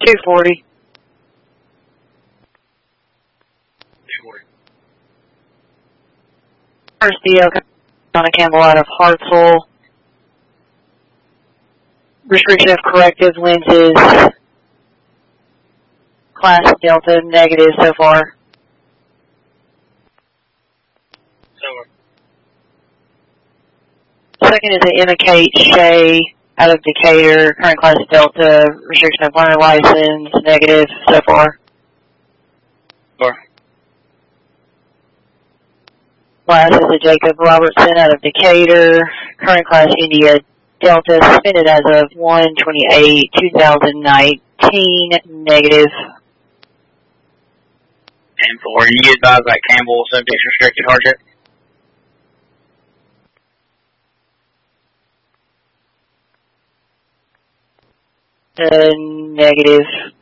240. 240. First DO, Donna Campbell out of Hartsville. Restriction of corrective lenses. Class Delta negative so far. Second is an Emma Kate Shea out of Decatur, current class Delta, restriction of learner license, negative so far. Class is a Jacob Robertson out of Decatur, current class India Delta, suspended as of 1/28/2019, negative. And 4, you advise that Campbell subject's restricted hardship? Negative.